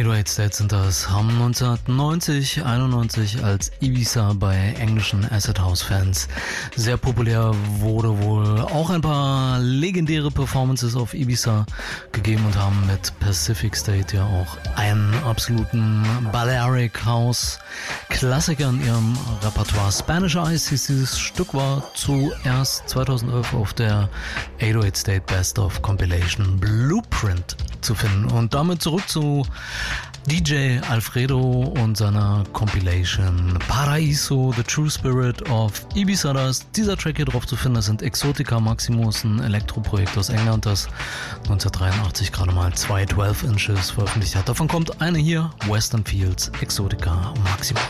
808 State sind das, haben 1990, 91 als Ibiza bei englischen Acid House Fans sehr populär, wurde wohl auch ein paar legendäre Performances auf Ibiza gegeben und haben mit Pacific State ja auch einen absoluten Balearic House Klassiker in ihrem Repertoire. Spanish Ice hieß dieses Stück, war zuerst 2011 auf der 808 State Best of Compilation Blueprint zu finden. Und damit zurück zu DJ Alfredo und seiner Compilation Paraíso, The True Spirit of Ibiza. Da ist dieser Track hier drauf zu finden. Das sind Exotica Maximus, ein Elektroprojekt aus England, das 1983 gerade mal 2 12 Inches veröffentlicht hat. Davon kommt eine hier, Western Fields Exotica Maximus.